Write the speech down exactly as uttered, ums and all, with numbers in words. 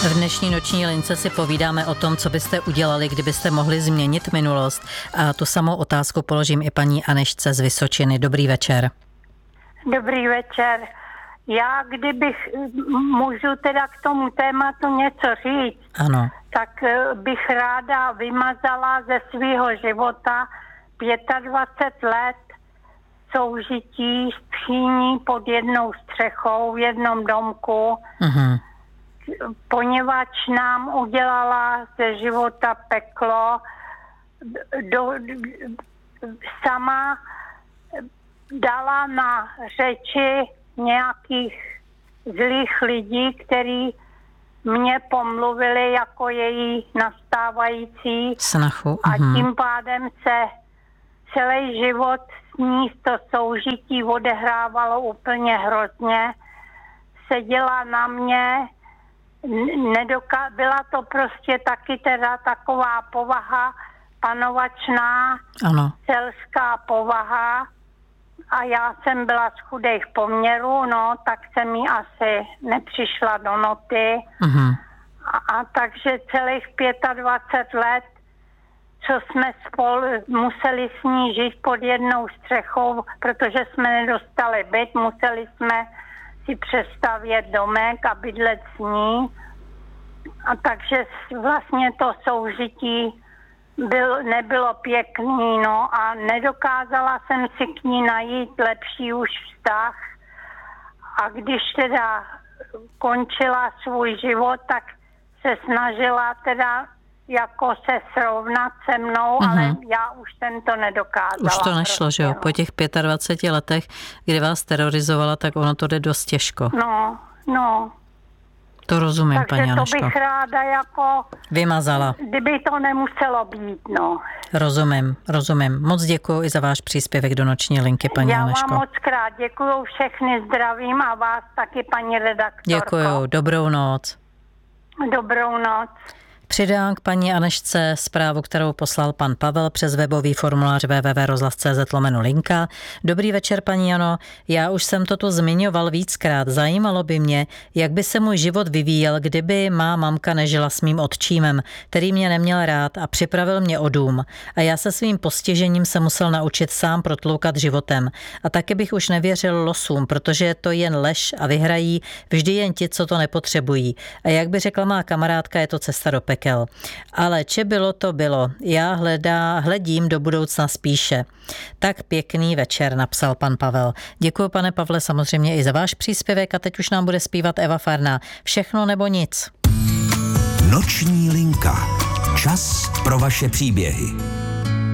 V dnešní noční lince si povídáme o tom, co byste udělali, kdybyste mohli změnit minulost. A tu samou otázku položím i paní Anežce z Vysočiny. Dobrý večer. Dobrý večer. Já, kdybych, můžu teda k tomu tématu něco říct, Ano. tak bych ráda vymazala ze svého života dvacet pět let soužití s tchýní pod jednou střechou v jednom domku, Mhm. poněvadž nám udělala ze života peklo, do, sama dala na řeči nějakých zlých lidí, kteří mě pomluvili jako její nastávající Snachu. a Mhm. tím pádem se celý život s ní to soužití odehrávalo úplně hrozně. Seděla na mě, nedoka- byla to prostě taky teda taková povaha panovačná, Ano. selská povaha a já jsem byla z chudých poměrů, no, tak jsem jí asi nepřišla do noty. Mhm. A, a takže celých dvacet pět let, co jsme spolu museli s ní žít pod jednou střechou, protože jsme nedostali byt, museli jsme si přestavět domek a bydlet s ní. A takže vlastně to soužití byl, nebylo pěkný, no a nedokázala jsem si k ní najít lepší už vztah. A když teda končila svůj život, tak se snažila teda jako se srovnat se mnou, mm-hmm. ale já už jsem to nedokázala. Už to nešlo, prostě, že jo? no. Po těch dvaceti pěti letech, kdy vás terorizovala, tak ono to jde dost těžko. No, no. To rozumím, Takže paní to Anežko. bych ráda jako, Vymazala. kdyby to nemuselo být, no. Rozumím, rozumím. Moc děkuji i za váš příspěvek do noční linky, paní Já Anežko. vám moc krát děkuju, všechny zdravím a vás taky, paní redaktorko. Děkuju, dobrou noc. Dobrou noc. Přidám k paní Anežce zprávu, kterou poslal pan Pavel přes webový formulář w w w tečka rozhlas tečka c z lomeno linka. Dobrý večer, paní Jano. Já už jsem to tu zmiňoval víckrát. Zajímalo by mě, jak by se můj život vyvíjel, kdyby má mamka nežila s mým otčímem, který mě neměl rád a připravil mě o dům. A já se svým postižením se musel naučit sám protloukat životem. A taky bych už nevěřil losům, protože je to jen lež a vyhrají vždy jen ti, co to nepotřebují. A jak by řekla má kamarádka, je to cesta do pekel. Ale če bylo, to bylo. Já hledá, hledím do budoucna spíše. Tak pěkný večer, napsal pan Pavel. Děkuji, pane Pavle, samozřejmě i za váš příspěvek a teď už nám bude zpívat Eva Farná. Všechno nebo nic. Noční linka. Čas pro vaše příběhy.